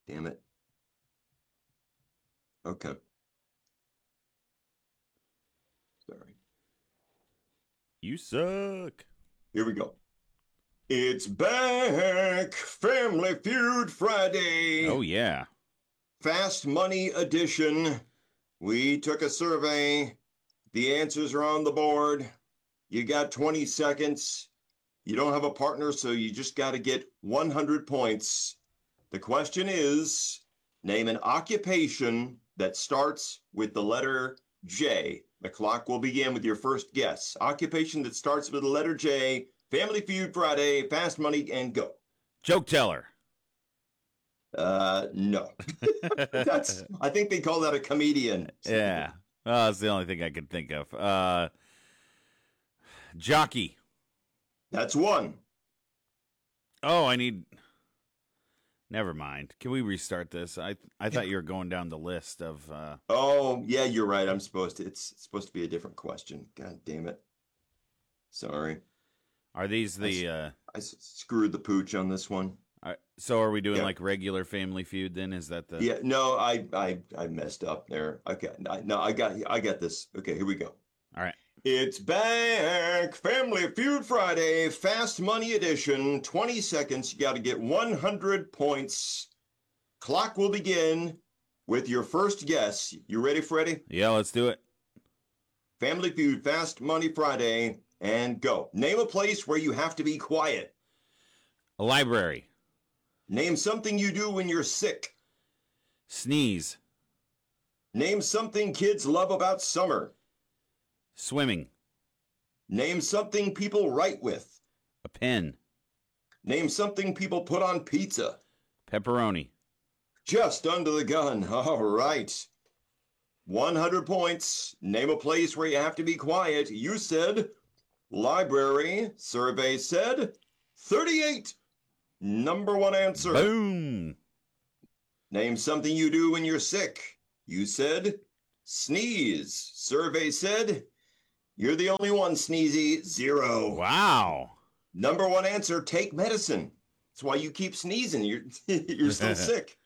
Damn it. Okay. Sorry. You suck. Here we go. It's back. Family Feud Friday. Oh, yeah. Fast Money Edition. We took a survey. The answers are on the board. You got 20 seconds. You don't have a partner, so you just got to get 100 points. The question is, name an occupation that starts with the letter J. The clock will begin with your first guess. Occupation that starts with the letter J. Family Feud Friday, Fast Money, and go. Joke teller. No. I think they call that a comedian. Yeah. Oh, that's the only thing I can think of. Jockey. That's one. Oh, I need. Never mind. Can we restart this? I thought you were going down the list of. Oh, yeah, you're right. It's supposed to be a different question. God damn it. Sorry. Are these the? I screwed the pooch on this one. So are we doing like regular Family Feud then? Is that the? Yeah, no, I messed up there. Okay, no, I got this. Okay, here we go. All right. It's back. Family Feud Friday, Fast Money Edition. 20 seconds. You got to get 100 points. Clock will begin with your first guess. You ready, Freddie? Yeah, let's do it. Family Feud, Fast Money Friday, and go. Name a place where you have to be quiet. A library. Name something you do when you're sick. Sneeze. Name something kids love about summer. Swimming. Name something people write with. A pen. Name something people put on pizza. Pepperoni. Just under the gun. All right. 100 points. Name a place where you have to be quiet. You said library. Survey said 38. Number one answer. Boom. Name something you do when you're sick. You said sneeze. Survey said you're the only one, Sneezy. 0. Wow. Number one answer, take medicine. That's why you keep sneezing. You're still sick.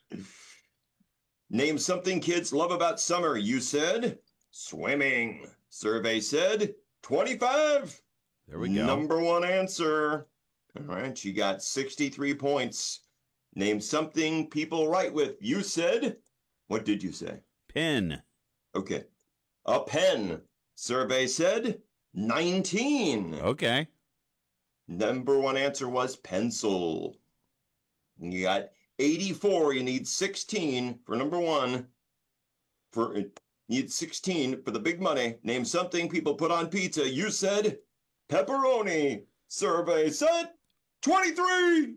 Name something kids love about summer. You said swimming. Survey said 25. There we go. Number one answer. All right, you got 63 points. Name something people write with. You said, what did you say? Pen. Okay. A pen. Survey said 19. Okay. Number one answer was pencil. You got 84. You need 16 for number one. You need 16 for the big money. Name something people put on pizza. You said pepperoni. Survey said 23.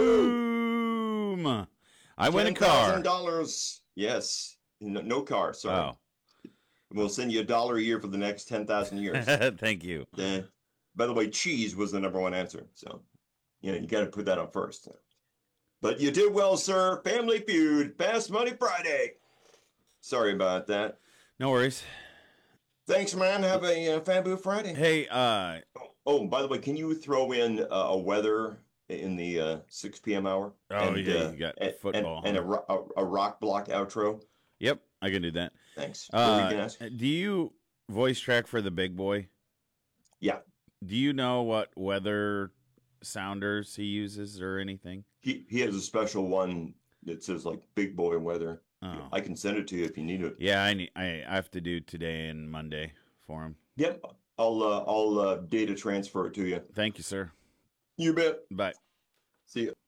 Boom. I win a car. $10,000. Yes. No car. Sorry. Oh. We'll send you $1 a year for the next 10,000 years. Thank you. By the way, cheese was the number one answer. So, you got to put that on first. But you did well, sir. Family Feud, Fast Money Friday. Sorry about that. No worries. Thanks, man. Have a Fabu Friday. Hey, Oh, by the way, can you throw in a weather in the 6 p.m. hour? Oh, yeah, you got football. And a rock block outro. Yep, I can do that. Thanks. What were you gonna ask? Do you voice track for the big boy? Yeah. Do you know what weather sounders he uses or anything? He has a special one that says like big boy weather. Oh. I can send it to you if you need it. Yeah, I have to do today and Monday for him. Yep. I'll data transfer it to you. Thank you, sir. You bet. Bye. See you.